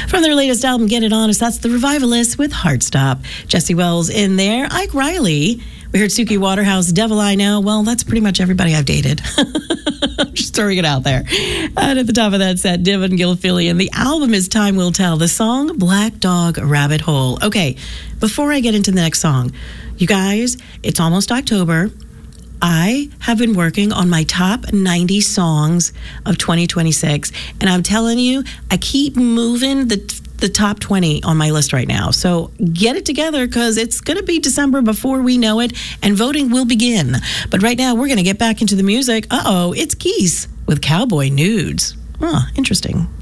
From their latest album, Get It Honest, that's The Revivalists with Heartstop. Jesse Wells in there. Ike Riley. We heard Suki Waterhouse, Devil I Know. Well, that's pretty much everybody I've dated. Just throwing it out there. And at the top of that set, Devin Gilfillian. The album is Time Will Tell. The song, Black Dog Rabbit Hole. Okay, before I get into the next song, you guys, it's almost October. I have been working on my top 90 songs of 2026, and I'm telling you, I keep moving the top 20 on my list right now. So get it together, because it's going to be December before we know it, and voting will begin. But right now, we're going to get back into the music. It's Geese with Cowboy Nudes. Interesting.